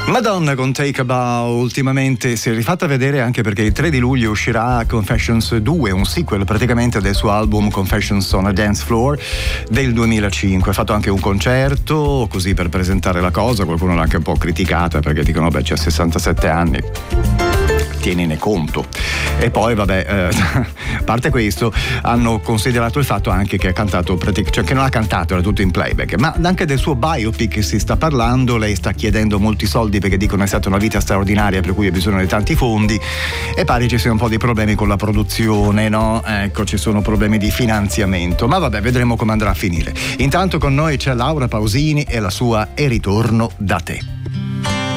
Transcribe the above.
Madonna con Take a Bow ultimamente si è rifatta vedere anche perché il 3 di luglio uscirà Confessions 2, un sequel praticamente del suo album Confessions on a Dance Floor del 2005. Ha fatto anche un concerto così per presentare la cosa, qualcuno l'ha anche un po' criticata perché dicono beh c'ha 67 anni, tienine conto. E poi vabbè, a parte questo, hanno considerato il fatto anche che ha cantato, cioè che non ha cantato, era tutto in playback, ma anche del suo biopic si sta parlando. Lei sta chiedendo molti soldi perché dicono è stata una vita straordinaria per cui ha bisogno di tanti fondi e pare ci siano un po' di problemi con la produzione, no? Ecco, ci sono problemi di finanziamento, ma vabbè, vedremo come andrà a finire. Intanto con noi c'è Laura Pausini e la sua E ritorno da te.